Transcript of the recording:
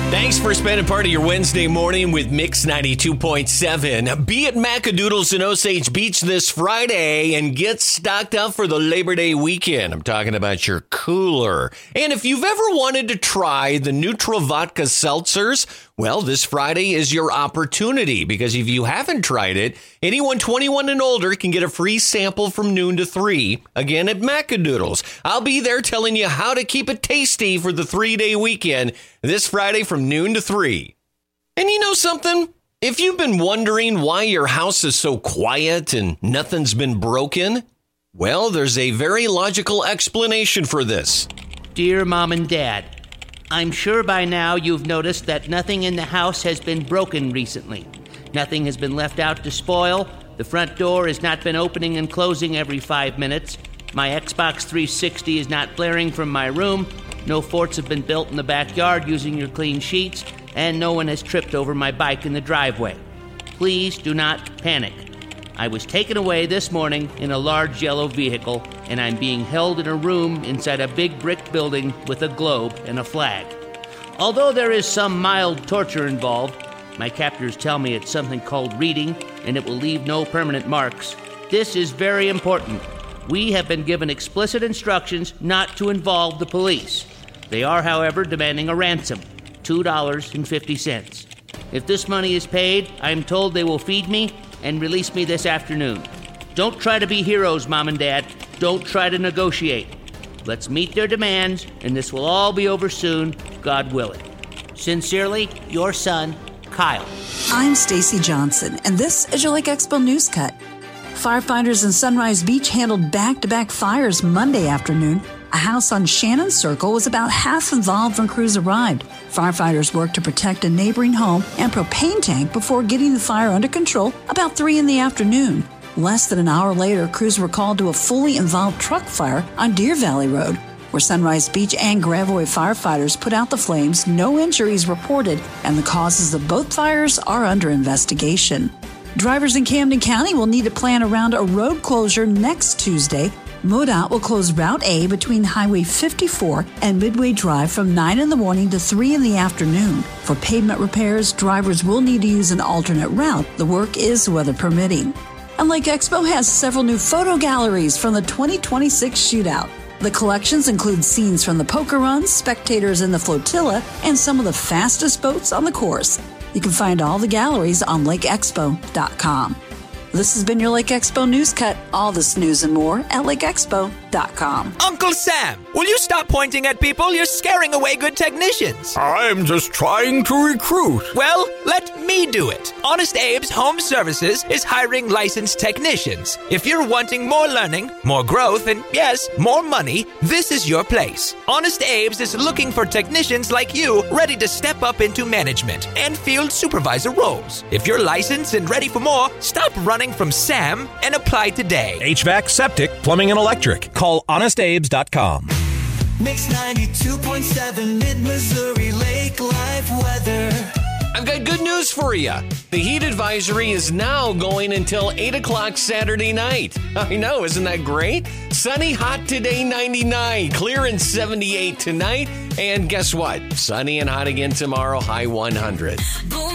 Thanks for spending part of your Wednesday morning with Mix 92.7. Be at Macadoodles in Osage Beach this Friday and get stocked up for the Labor Day weekend. I'm talking about your cooler. And if you've ever wanted to try the Neutral Vodka Seltzers, well, this Friday is your opportunity, because if you haven't tried it, anyone 21 and older can get a free sample from noon to 3, again at Macadoodles. I'll be there telling you how to keep it tasty for the 3-day weekend this Friday from noon to 3. And you know something? If you've been wondering why your house is so quiet and nothing's been broken, well, there's a very logical explanation for this. Dear Mom and Dad, I'm sure by now you've noticed that nothing in the house has been broken recently. Nothing has been left out to spoil. The front door has not been opening and closing every 5 minutes. My Xbox 360 is not blaring from my room. No forts have been built in the backyard using your clean sheets. And no one has tripped over my bike in the driveway. Please do not panic. I was taken away this morning in a large yellow vehicle, and I'm being held in a room inside a big brick building with a globe and a flag. Although there is some mild torture involved, my captors tell me it's something called reading, and it will leave no permanent marks. This is very important. We have been given explicit instructions not to involve the police. They are, however, demanding a ransom, $2.50. If this money is paid, I am told they will feed me and release me this afternoon. Don't try to be heroes, Mom and Dad. Don't try to negotiate. Let's meet their demands, and this will all be over soon, God willing. Sincerely, your son, Kyle. I'm Stacy Johnson, and this is your Lake Expo News Cut. Firefighters in Sunrise Beach handled back-to-back fires Monday afternoon. A house on Shannon Circle was about half involved when crews arrived. Firefighters worked to protect a neighboring home and propane tank before getting the fire under control about 3 in the afternoon. Less than an hour later, crews were called to a fully involved truck fire on Deer Valley Road, where Sunrise Beach and Gravois firefighters put out the flames. No injuries reported, and the causes of both fires are under investigation. Drivers in Camden County will need to plan around a road closure next Tuesday. MoDOT will close Route A between Highway 54 and Midway Drive from 9 in the morning to 3 in the afternoon. For pavement repairs, drivers will need to use an alternate route. The work is weather permitting. And Lake Expo has several new photo galleries from the 2026 shootout. The collections include scenes from the poker runs, spectators in the flotilla, and some of the fastest boats on the course. You can find all the galleries on lakeexpo.com. This has been your Lake Expo News Cut. All this news and more at lakeexpo.com. Uncle Sam, will you stop pointing at people? You're scaring away good technicians. I'm just trying to recruit. Well, let me do it. Honest Abe's Home Services is hiring licensed technicians. If you're wanting more learning, more growth, and yes, more money, this is your place. Honest Abe's is looking for technicians like you ready to step up into management and field supervisor roles. If you're licensed and ready for more, stop running from Sam and apply today. HVAC, septic, plumbing, and electric. Call HonestAbes.com. Mix 92.7 Mid-Missouri Lake Life weather. I've got good news for you. The heat advisory is now going until 8 o'clock Saturday night. I know, isn't that great? Sunny, hot today, 99. Clear and 78 tonight. And guess what? Sunny and hot again tomorrow, high 100. Boom.